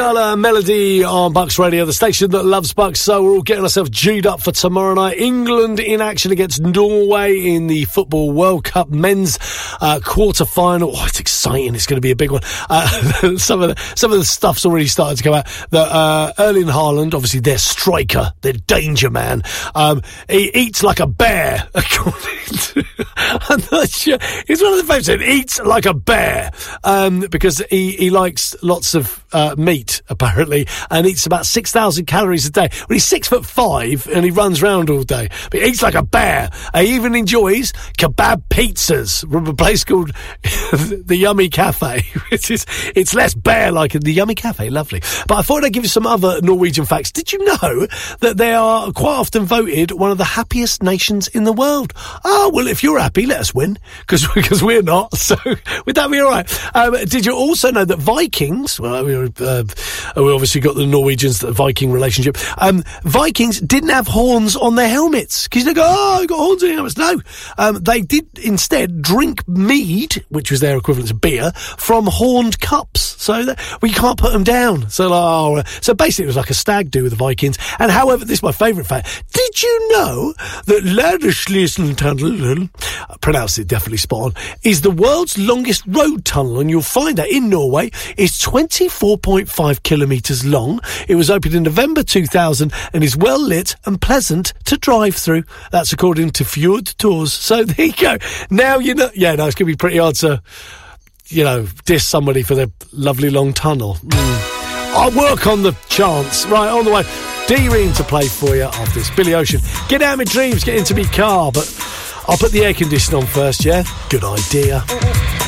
Melody on Bucks Radio, the station that loves Bucks. So we're all getting ourselves G'd up for tomorrow night. England in action against Norway in the Football World Cup men's quarter-final. Oh, it's exciting. It's going to be a big one. Some of the stuff's already started to come out. Erling Haaland, obviously their striker, their danger man, he eats like a bear, according to... I'm not sure. He's one of the famous that eats like a bear, because he likes lots of meat, apparently, and eats about 6,000 calories a day. Well, he's 6'5" and he runs around all day, but he eats like a bear. He even enjoys kebab pizzas from a place called the Yummy Cafe, which is, it's less bear-like. The Yummy Cafe, lovely. But I thought I'd give you some other Norwegian facts. Did you know that they are quite often voted one of the happiest nations in the world? Oh, well, if you're happy, let us win, because we're not. So would that be all right? Did you also know that Vikings, well, we obviously got the Norwegians, the Viking relationship. Vikings didn't have horns on their helmets, because they go, oh, you got horns on your helmets. No, they did instead drink mead, which was their equivalent to beer, from horned cups. So we can't put them down. So basically it was like a stag do with the Vikings. And however, this is my favourite fact. Did you know that Lærdesløsen Tunnel, pronounced it definitely spot on, is the world's longest road tunnel, and you'll find that in Norway. It's 24.5 kilometres long. It was opened in November 2000 and is well lit and pleasant to drive through. That's according to Fjord Tours. So there you go. Now you know. Yeah, no, it's going to be pretty hard to, diss somebody for their lovely long tunnel. I'll work on the chance. Right, on the way. D-Ream to play for you after this. Billy Ocean. Get out of my dreams, get into me car, but I'll put the air conditioner on first, yeah? Good idea.